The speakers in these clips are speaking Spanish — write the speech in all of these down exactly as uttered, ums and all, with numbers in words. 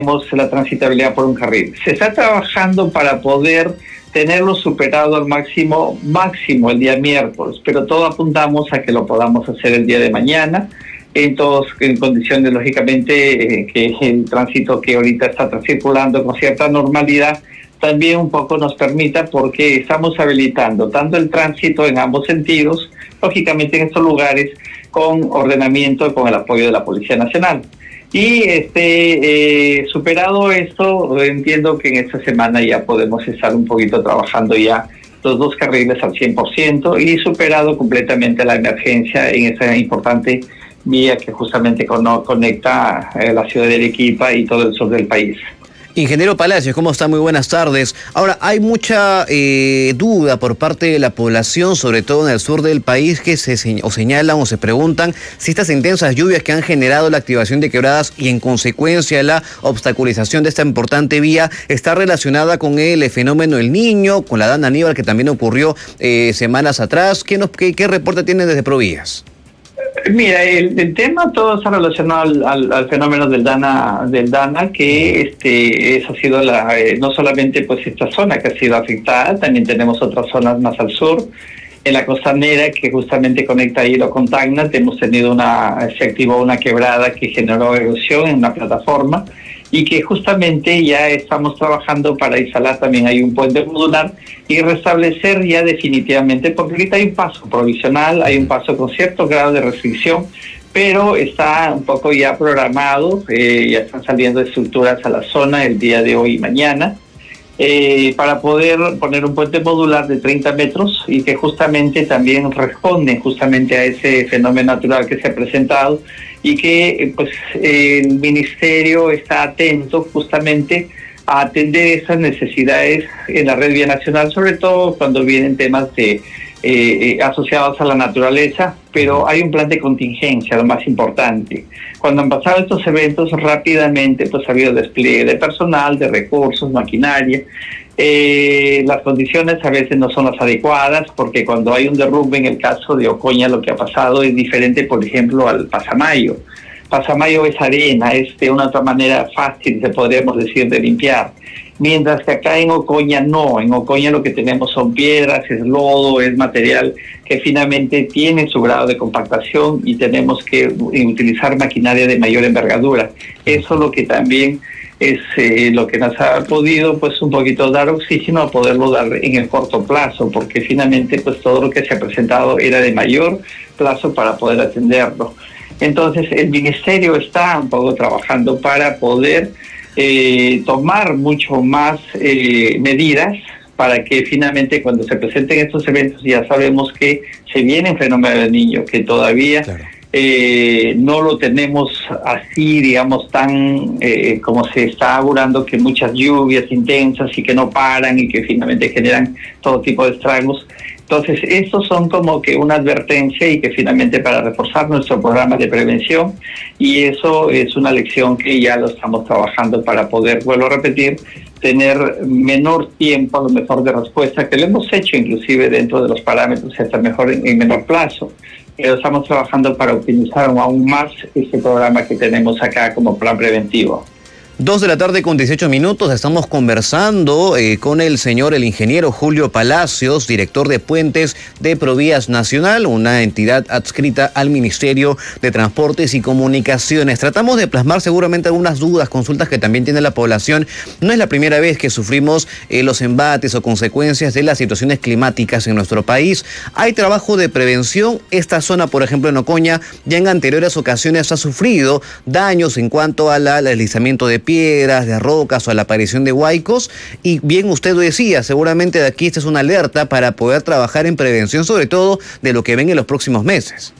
la transitabilidad por un carril. Se está trabajando para poder tenerlo superado al máximo, máximo el día miércoles, pero todo apuntamos a que lo podamos hacer el día de mañana, en, todos, en condiciones, lógicamente, eh, que el tránsito que ahorita está circulando con cierta normalidad, también un poco nos permita, porque estamos habilitando tanto el tránsito en ambos sentidos, lógicamente en estos lugares, con ordenamiento y con el apoyo de la Policía Nacional. Y este eh, superado esto, entiendo que en esta semana ya podemos estar un poquito trabajando ya los dos carriles al cien por ciento y superado completamente la emergencia en esa importante vía que justamente conecta eh, la ciudad de Arequipa y todo el sur del país. Ingeniero Palacios, ¿cómo está? Muy buenas tardes. Ahora, hay mucha eh, duda por parte de la población, sobre todo en el sur del país, que se se o señalan o se preguntan si estas intensas lluvias que han generado la activación de quebradas y en consecuencia la obstaculización de esta importante vía está relacionada con el fenómeno El Niño, con la Dana Aníbal que también ocurrió eh, semanas atrás. ¿Qué, nos, qué, qué reporte tienen desde Provías? Mira, el, el tema todo está relacionado al, al, al fenómeno del Dana, del Dana, que este esa ha sido la eh, no solamente pues esta zona que ha sido afectada, también tenemos otras zonas más al sur, en la costanera que justamente conecta Hilo con Tacna. Hemos tenido una, se activó una quebrada que generó erosión en una plataforma y que justamente ya estamos trabajando para instalar también hay un puente modular y restablecer ya definitivamente, porque ahorita hay un paso provisional, hay un paso con cierto grado de restricción, pero está un poco ya programado, eh, ya están saliendo estructuras a la zona el día de hoy y mañana, eh, para poder poner un puente modular de treinta metros y que justamente también responde justamente a ese fenómeno natural que se ha presentado y que pues el Ministerio está atento justamente a atender esas necesidades en la red vía nacional, sobre todo cuando vienen temas de, eh, asociados a la naturaleza, pero hay un plan de contingencia, lo más importante. Cuando han pasado estos eventos, rápidamente pues ha habido despliegue de personal, de recursos, maquinaria. Eh, las condiciones a veces no son las adecuadas, porque cuando hay un derrumbe, en el caso de Ocoña, lo que ha pasado es diferente, por ejemplo, al Pasamayo. Pasamayo es arena, es de una otra manera fácil, se podríamos decir, de limpiar. Mientras que acá en Ocoña no, en Ocoña lo que tenemos son piedras, es lodo, es material que finalmente tiene su grado de compactación y tenemos que utilizar maquinaria de mayor envergadura. Eso es lo que también es eh, lo que nos ha podido pues un poquito dar oxígeno a poderlo dar en el corto plazo, porque finalmente pues todo lo que se ha presentado era de mayor plazo para poder atenderlo. Entonces el Ministerio está un poco trabajando para poder eh, tomar mucho más eh, medidas para que finalmente cuando se presenten estos eventos ya sabemos que se viene el fenómeno del Niño, que todavía claro. eh, no lo tenemos así, digamos, tan eh, como se está augurando, que muchas lluvias intensas y que no paran y que finalmente generan todo tipo de estragos. Entonces, estos son como que una advertencia y que finalmente para reforzar nuestro programa de prevención, y eso es una lección que ya lo estamos trabajando para poder, vuelvo a repetir, tener menor tiempo, a lo mejor de respuesta, que lo hemos hecho inclusive dentro de los parámetros, hasta mejor en, en menor plazo. Pero estamos trabajando para optimizar aún más este programa que tenemos acá como plan preventivo. Dos de la tarde con dieciocho minutos, estamos conversando eh, con el señor, el ingeniero Julio Palacios, director de Puentes de Provías Nacional, una entidad adscrita al Ministerio de Transportes y Comunicaciones. Tratamos de plasmar seguramente algunas dudas, consultas que también tiene la población. No es la primera vez que sufrimos eh, los embates o consecuencias de las situaciones climáticas en nuestro país. Hay trabajo de prevención. Esta zona, por ejemplo, en Ocoña, ya en anteriores ocasiones ha sufrido daños en cuanto al deslizamiento de piedras, de rocas o a la aparición de huaicos, y bien usted lo decía, seguramente de aquí esta es una alerta para poder trabajar en prevención, sobre todo de lo que ven en los próximos meses.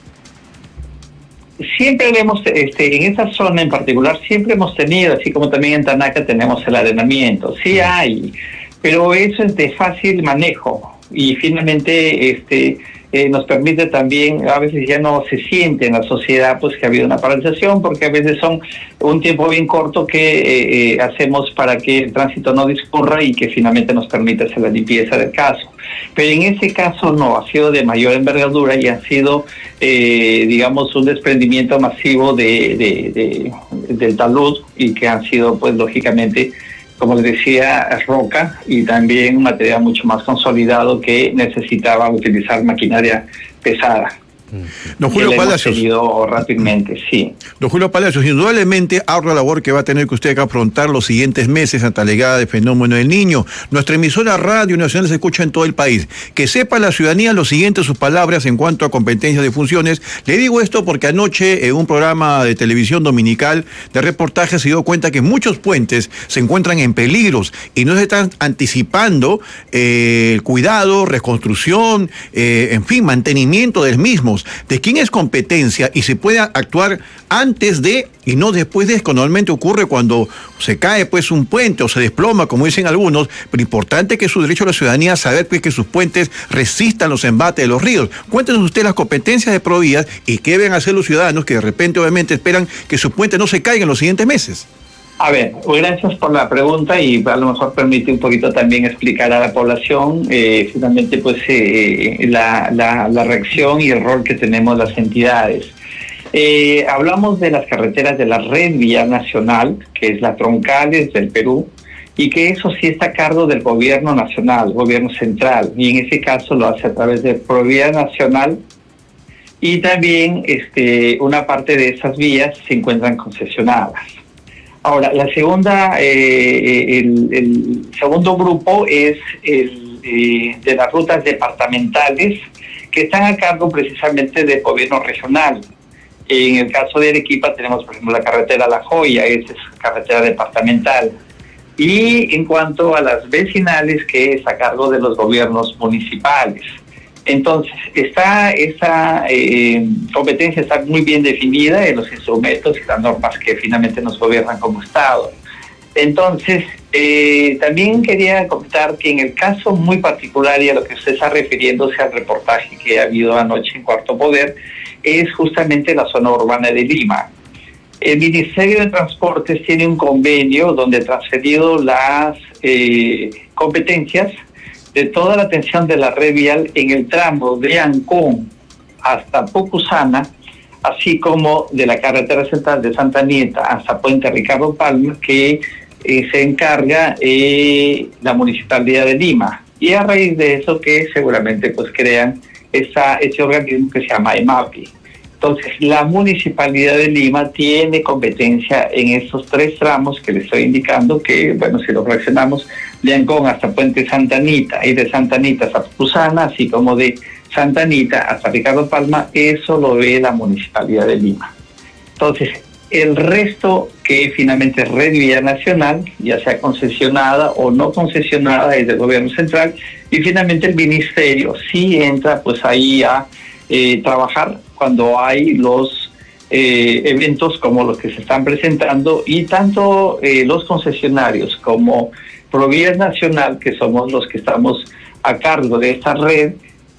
Siempre hemos, este, en esa zona en particular, siempre hemos tenido, así como también en Tanaca tenemos el arenamiento, sí hay, pero eso es de fácil manejo y finalmente este eh, nos permite también, a veces ya no se siente en la sociedad pues que ha habido una paralización, porque a veces son un tiempo bien corto que eh, eh, hacemos para que el tránsito no discurra y que finalmente nos permite hacer la limpieza del caso. Pero en ese caso no, ha sido de mayor envergadura y ha sido, eh, digamos, un desprendimiento masivo de, de, de, del talud, y que han sido, pues, lógicamente, como les decía, roca y también un material mucho más consolidado que necesitaba utilizar maquinaria pesada. Don Julio Palacios. Rápidamente, sí. Don Julio Palacios, indudablemente ardua labor que va a tener que usted que afrontar los siguientes meses ante la llegada del fenómeno del Niño. Nuestra emisora Radio Nacional se escucha en todo el país. Que sepa la ciudadanía lo siguiente, sus palabras en cuanto a competencias de funciones. Le digo esto porque anoche en un programa de televisión dominical de reportaje se dio cuenta que muchos puentes se encuentran en peligros y no se están anticipando eh, el cuidado, reconstrucción, eh, en fin, mantenimiento de los mismos. ¿De quién es competencia y se puede actuar antes de y no después de? Esto normalmente ocurre cuando se cae pues un puente o se desploma, como dicen algunos, pero importante que es su derecho a la ciudadanía saber pues que sus puentes resistan los embates de los ríos. Cuéntenos usted las competencias de Provías y qué deben hacer los ciudadanos que de repente obviamente esperan que su puente no se caiga en los siguientes meses. A ver, gracias por la pregunta y a lo mejor permite un poquito también explicar a la población eh, finalmente pues eh, la, la, la reacción y el rol que tenemos las entidades. Eh, hablamos de las carreteras de la red vial nacional, que es la Troncales del Perú, y que eso sí está a cargo del gobierno nacional, gobierno central, y en ese caso lo hace a través de Provías Nacional, y también este, una parte de esas vías se encuentran concesionadas. Ahora, la segunda, eh, el, el segundo grupo es el eh, de las rutas departamentales que están a cargo precisamente del gobierno regional. En el caso de Arequipa tenemos, por ejemplo, la carretera La Joya, esa es carretera departamental. Y en cuanto a las vecinales, que es a cargo de los gobiernos municipales. Entonces, está esa eh, competencia está muy bien definida en los instrumentos y las normas que finalmente nos gobiernan como Estado. Entonces, eh, también quería comentar que en el caso muy particular y a lo que usted está refiriéndose al reportaje que ha habido anoche en Cuarto Poder, es justamente la zona urbana de Lima. El Ministerio de Transportes tiene un convenio donde ha transferido las eh, competencias de toda la atención de la red vial en el tramo de Ancón hasta Pucusana, así como de la carretera central de Santa Anita hasta Puente Ricardo Palma, que eh, se encarga eh, la Municipalidad de Lima. Y a raíz de eso que seguramente pues crean esa, ese organismo que se llama EMAPI. Entonces, la Municipalidad de Lima tiene competencia en estos tres tramos que les estoy indicando, que, bueno, si lo fraccionamos, de Ancón hasta Puente Santa Anita y de Santa Anita hasta Pucusana, así como de Santa Anita hasta Ricardo Palma, eso lo ve la Municipalidad de Lima. Entonces, el resto que finalmente es red vial nacional, ya sea concesionada o no concesionada, es del gobierno central, y finalmente el ministerio sí entra pues ahí a eh, trabajar cuando hay los eh, eventos como los que se están presentando, y tanto eh, los concesionarios como Provías Nacional, que somos los que estamos a cargo de esta red,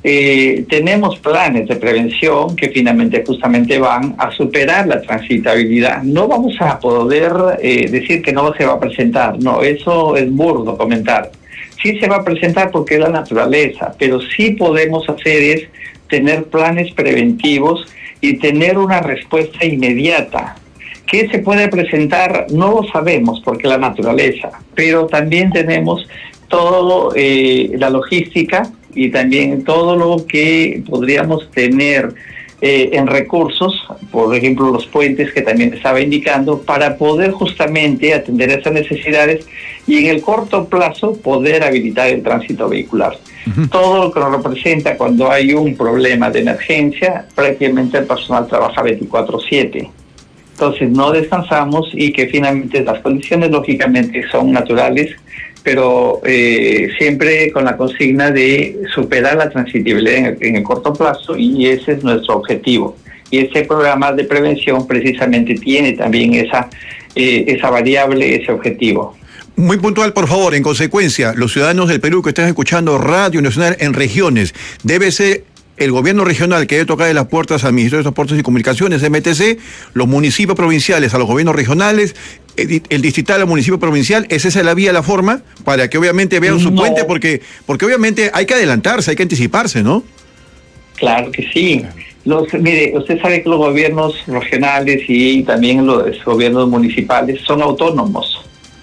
eh, tenemos planes de prevención que finalmente justamente van a superar la transitabilidad. No vamos a poder eh, decir que no se va a presentar, no, eso es burdo comentar. Sí se va a presentar porque es la naturaleza, pero sí podemos hacer es tener planes preventivos y tener una respuesta inmediata. ¿Qué se puede presentar? No lo sabemos porque la naturaleza, pero también tenemos todo eh, la logística y también todo lo que podríamos tener eh, en recursos, por ejemplo los puentes que también estaba indicando, para poder justamente atender esas necesidades y en el corto plazo poder habilitar el tránsito vehicular. Uh-huh. Todo lo que nos representa cuando hay un problema de emergencia, prácticamente el personal trabaja veinticuatro siete. Entonces no descansamos y que finalmente las condiciones lógicamente son naturales, pero eh, siempre con la consigna de superar la transitibilidad en el, en el corto plazo, y ese es nuestro objetivo. Y este programa de prevención precisamente tiene también esa, eh, esa variable, ese objetivo. Muy puntual, por favor. En consecuencia, los ciudadanos del Perú que están escuchando Radio Nacional en regiones, debe ser el gobierno regional que debe tocar de las puertas al Ministerio de Transportes y Comunicaciones, M T C, los municipios provinciales a los gobiernos regionales, el, el distrital al municipio provincial, ¿es esa la vía, la forma? Para que obviamente vean su No. puente, porque, porque obviamente hay que adelantarse, hay que anticiparse, ¿no? Claro que sí. Los, mire, usted sabe que los gobiernos regionales y también los gobiernos municipales son autónomos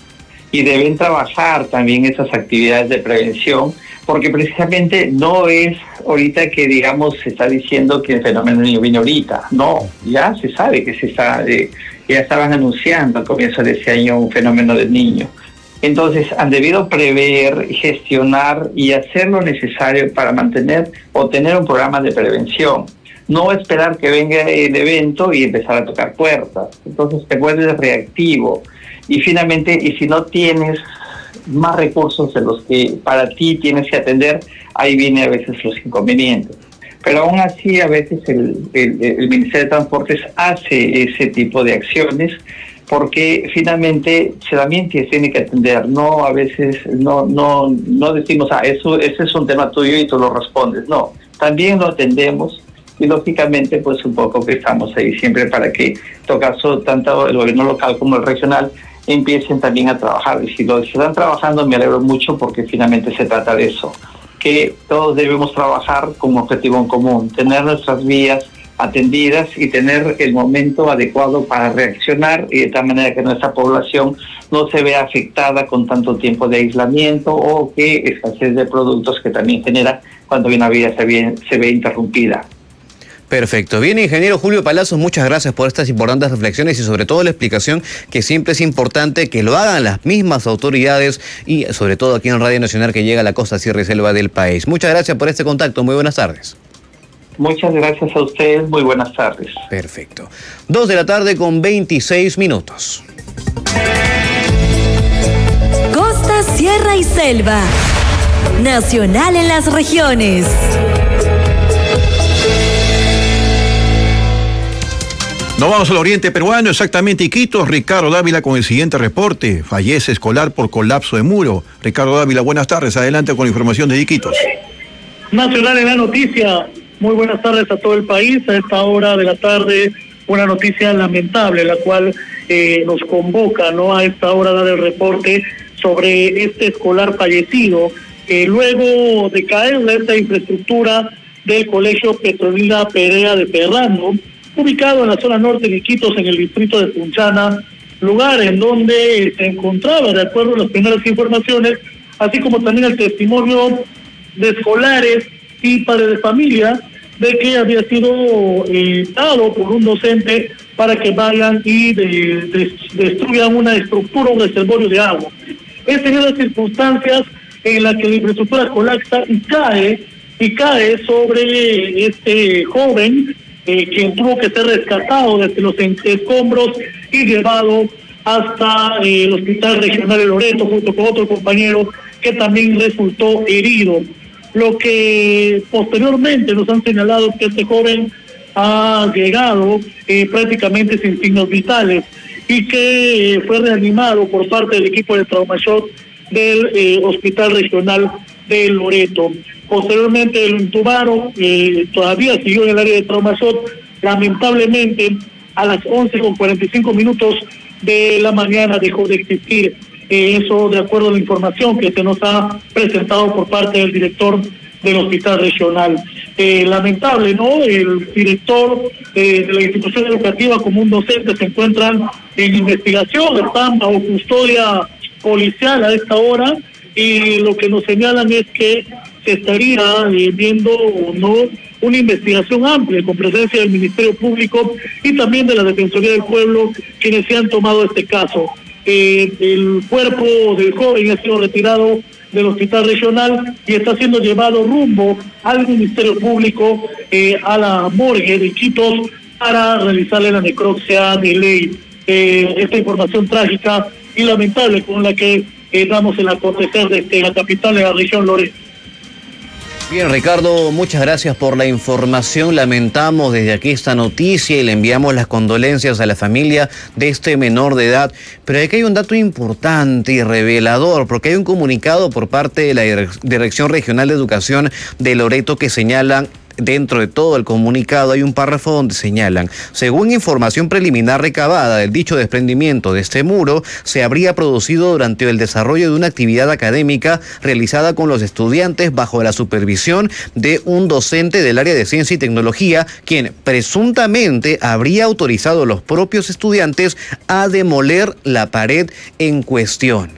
y deben trabajar también esas actividades de prevención, porque precisamente no es ahorita que, digamos, se está diciendo que el fenómeno del niño viene ahorita. No, ya se sabe que se está, eh, ya estaban anunciando al comienzo de ese año un fenómeno del niño. Entonces, han debido prever, gestionar y hacer lo necesario para mantener o tener un programa de prevención. No esperar que venga el evento y empezar a tocar puertas. Entonces, te vuelves reactivo. Y finalmente, y si no tienes más recursos de los que para ti tienes que atender, ahí viene a veces los inconvenientes. Pero aún así, a veces el, el, el Ministerio de Transportes hace ese tipo de acciones, porque finalmente se también tiene que atender. No, a veces no no no decimos, ah, eso ese es un tema tuyo y tú lo respondes. No, también lo atendemos y lógicamente pues un poco que estamos ahí siempre para que, en todo caso, tanto el gobierno local como el regional empiecen también a trabajar. Y si lo están trabajando, me alegro mucho, porque finalmente se trata de eso, que todos debemos trabajar con un objetivo en común, tener nuestras vías atendidas y tener el momento adecuado para reaccionar, y de tal manera que nuestra población no se vea afectada con tanto tiempo de aislamiento o que escasez de productos que también genera cuando una vida se ve, se ve interrumpida. Perfecto. Bien, ingeniero Julio Palacios, muchas gracias por estas importantes reflexiones y sobre todo la explicación, que siempre es importante que lo hagan las mismas autoridades y sobre todo aquí en Radio Nacional, que llega a la costa, sierra y selva del país. Muchas gracias por este contacto. Muy buenas tardes. Muchas gracias a ustedes. Muy buenas tardes. Perfecto. Dos de la tarde con veintiséis minutos. Costa, sierra y selva. Nacional en las regiones. Nos vamos al oriente peruano, exactamente Iquitos. Ricardo Dávila con el siguiente reporte. Fallece escolar por colapso de muro. Ricardo Dávila, buenas tardes. Adelante con la información de Iquitos. Nacional en la noticia. Muy buenas tardes a todo el país. A esta hora de la tarde, una noticia lamentable, la cual eh, nos convoca, ¿no?, a esta hora a dar el reporte sobre este escolar fallecido, eh, luego de caer de esta infraestructura del Colegio Petronila Perea de Ferrando, ubicado en la zona norte de Iquitos, en el distrito de Punchana, lugar en donde se encontraba, de acuerdo a las primeras informaciones, así como también el testimonio de escolares y padres de familia, de que había sido eh, dado por un docente para que vayan y de, de, destruyan una estructura, un reservorio de agua. Es en esas circunstancias en las que la infraestructura colapsa y cae, y cae sobre este joven, eh, quien tuvo que ser rescatado desde los escombros y llevado hasta eh, el Hospital Regional de Loreto, junto con otro compañero que también resultó herido. Lo que posteriormente nos han señalado es que este joven ha llegado eh, prácticamente sin signos vitales y que eh, fue reanimado por parte del equipo de Traumashock del eh, Hospital Regional de Loreto. Posteriormente lo intubaron, eh, todavía siguió en el área de Traumashock. Lamentablemente, a las once con cuarenta y cinco minutos de la mañana dejó de existir. Eh, eso de acuerdo a la información que se nos ha presentado por parte del director del hospital regional. Eh, lamentable, ¿no? El director eh, de la institución educativa como un docente se encuentran en investigación, están bajo custodia policial a esta hora, y lo que nos señalan es que se estaría eh, viendo o no una investigación amplia con presencia del Ministerio Público y también de la Defensoría del Pueblo, quienes se han tomado este caso. Eh, el cuerpo del joven ha sido retirado del hospital regional y está siendo llevado rumbo al Ministerio Público, eh, a la morgue de Iquitos, para realizarle la necropsia de ley. Eh, esta información trágica y lamentable con la que eh, damos el acontecer desde la capital de la región Loreto. Bien, Ricardo, muchas gracias por la información. Lamentamos desde aquí esta noticia y le enviamos las condolencias a la familia de este menor de edad. Pero aquí hay un dato importante y revelador, porque hay un comunicado por parte de la Dirección Regional de Educación de Loreto que señala dentro de todo el comunicado hay un párrafo donde señalan: según información preliminar recabada del dicho desprendimiento de este muro, se habría producido durante el desarrollo de una actividad académica realizada con los estudiantes bajo la supervisión de un docente del área de ciencia y tecnología, quien presuntamente habría autorizado a los propios estudiantes a demoler la pared en cuestión.